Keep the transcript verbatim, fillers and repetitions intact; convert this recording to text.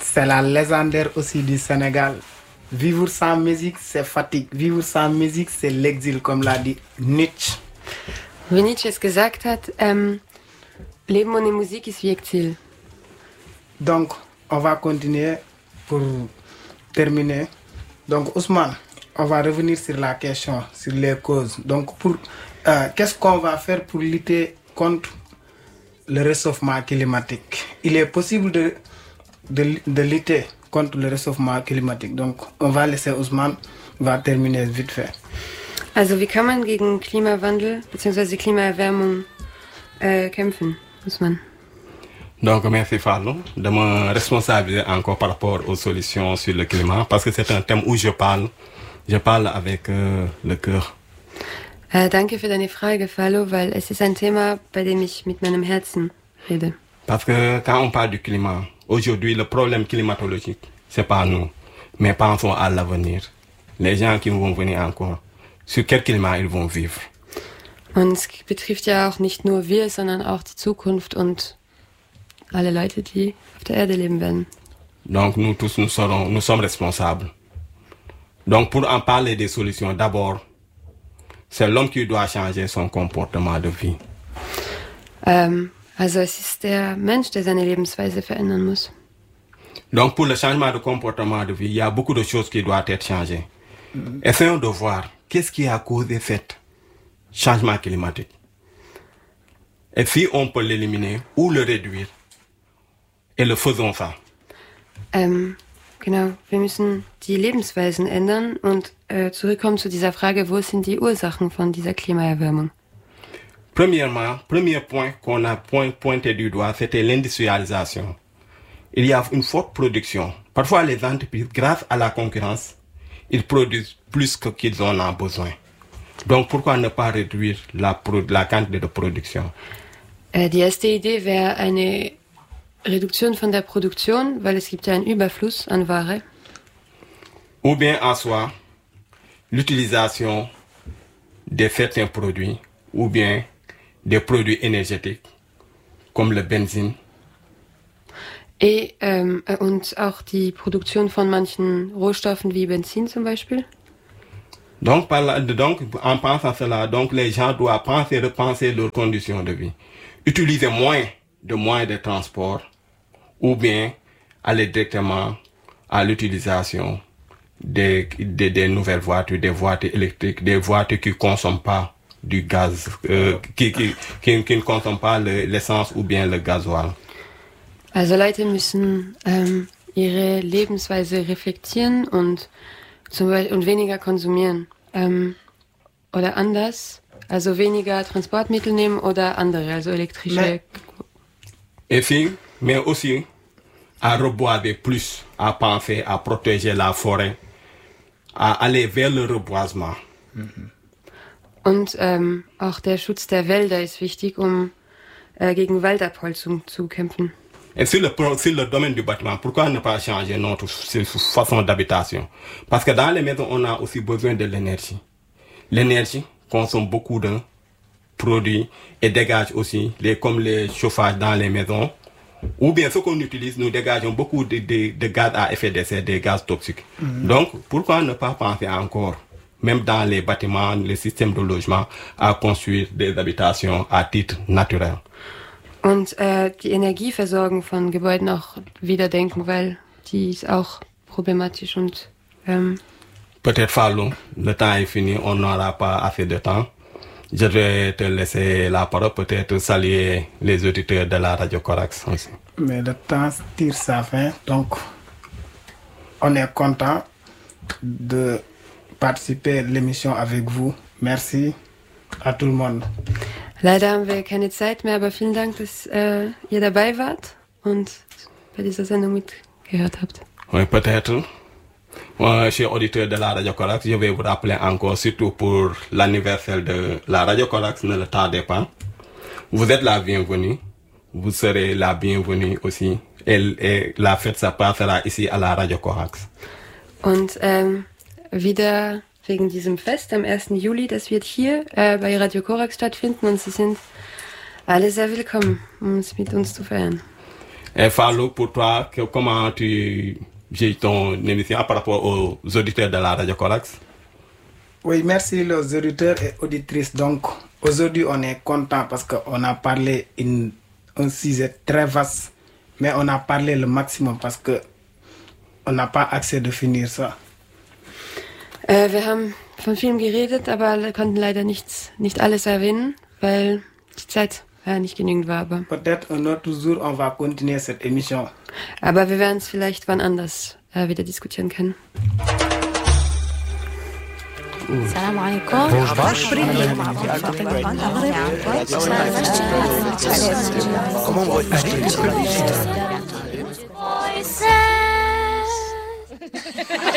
c'est la légendaire aussi du Sénégal. Vivre sans musique, c'est fatigue. Vivre sans musique, c'est l'exil, comme l'a dit Nietzsche. Wie Nietzsche es gesagt hat, ähm, Leben ohne Musik ist wie Exil. Donc, on va continuer pour terminer. Donc, Ousmane, on va revenir sur la question, sur les causes. Donc, pour, euh, qu'est-ce qu'on va faire pour lutter contre le réchauffement climatique? Il est possible de, de, de lutter contre le réchauffement climatique. Donc, on va laisser Ousmane, va terminer vite fait. Also, wie kann man gegen Klimawandel bzw. Klimaerwärmung äh, kämpfen, Ousmane? Donc, merci Fallou de me responsabiliser encore par rapport aux solutions sur le climat, parce que c'est un thème où je parle, je parle avec euh, le cœur. Äh, danke für deine Frage, Fallo, weil es ist ein Thema, bei dem ich mit meinem Herzen rede. Parce que quand on parle du climat, aujourd'hui, le problème climatologique, c'est pas nous, mais pensons à l'avenir. Les gens qui vont venir encore, sur quel climat ils vont vivre. Und es betrifft ja auch nicht nur wir, sondern auch die Zukunft und alle Leute, die auf der Erde leben werden. Donc nous tous, nous, serons, nous sommes responsables. Donc pour en parler des solutions, d'abord, c'est l'homme qui doit changer son comportement de vie. Ähm, also es ist der Mensch, der seine Lebensweise verändern muss. Donc pour le changement de comportement de vie, il y a beaucoup de choses qui doivent être changées. Mm-hmm. Essayons de voir qu'est-ce qui a causé ce changement climatique. Et si on peut l'éliminer ou le réduire, et le faisons ça. Ähm, genau, wir müssen die Lebensweisen ändern und äh, zurückkommen zu dieser Frage, wo sind die Ursachen von dieser Klimaerwärmung? Premièrement, premier point qu'on a point, pointé du doigt, c'était l'industrialisation. Il y a une forte production. Parfois, les entreprises, grâce à la concurrence, ils produisent plus que qu'ils en ont besoin. Donc, pourquoi ne pas réduire la, la quantité de production? Äh, die erste Idee wäre eine Reduktion von der Produktion, weil es gibt ja einen Überfluss an Ware. Ou bien en soi, l'utilisation de certains produits, ou bien des produits énergétiques, comme le Benzin. Et, ähm, und auch die Produktion von manchen Rohstoffen wie Benzin zum Beispiel. Donc, par la, donc en pensant à cela, donc les gens doivent penser, repenser leurs conditions de vie. Utiliser moins de moyens de transport ou bien aller directement à l'utilisation des, des, des nouvelles voitures, des voitures électriques, des voitures qui ne consomment pas du gaz, euh, qui, qui, qui, qui ne consomment pas le, l'essence ou bien le gasoil. Also Leute müssen ähm, ihre Lebensweise reflektieren und, zum Beispiel, und weniger konsumieren. Ähm, oder anders, also weniger Transportmittel nehmen oder andere, also elektrische... Mais, et puis, mais aussi à reboiser plus, à penser à protéger la forêt, à aller vers le reboisement. Und ähm, auch der Schutz der Wälder ist wichtig, um äh, gegen Waldabholzung zu kämpfen. Et sur le, sur le domaine du bâtiment, pourquoi ne pas changer notre façon d'habitation? Parce que dans les maisons, on a aussi besoin de l'énergie. L'énergie consomme beaucoup de produits et dégage aussi, les, comme les chauffages dans les maisons. Ou bien ce qu'on utilise, nous dégageons beaucoup de, de, de gaz à effet de serre, des gaz toxiques. Mm-hmm. Donc, pourquoi ne pas penser encore, même dans les bâtiments, les systèmes de logement, à construire des habitations à titre naturel? Und äh, die Energieversorgung von Gebäuden auch wieder denken, weil die ist auch problematisch und... Ähm Peut-être Fallou, le temps est fini, on n'aura pas assez de temps. Je vais te laisser la parole, peut-être saluer les auditeurs de la Radio Corax aussi. Mais le temps tire sa fin, donc on est content de participer à l'émission avec vous. Merci à tout le monde. Leider haben wir keine Zeit mehr, aber vielen Dank, dass äh, ihr dabei wart und bei dieser Sendung mitgehört habt. Oui, peut-être. Moi, chers auditeurs de la Radio Corax, je vais vous rappeler encore, surtout pour l'anniversaire de la Radio Corax, ne le tardez pas. Vous êtes la bienvenue. Vous serez la bienvenue aussi. Et, et la fête, ça passera ici à la Radio Corax. Und ähm, wieder wegen diesem Fest am ersten Juli, das wird hier äh, bei Radio Corax stattfinden und Sie sind alle sehr willkommen, um es mit uns zu feiern. Et Fallou, pour toi, que, comment tu gères ton émission par rapport aux auditeurs de la Radio Corax? Oui, merci les auditeurs et auditrices. Donc, aujourd'hui, on est content parce qu'on a parlé in, un sujet très vaste, mais on a parlé le maximum parce que on n'a pas accès de finir ça. Äh, wir haben von vielem geredet, aber konnten leider nichts, nicht alles erwähnen, weil die Zeit ja, nicht genügend war. Aber, Peut-être un autre jour, on va continuer cette émission. aber wir werden es vielleicht wann anders äh, wieder diskutieren können. السلام عليكم. Comment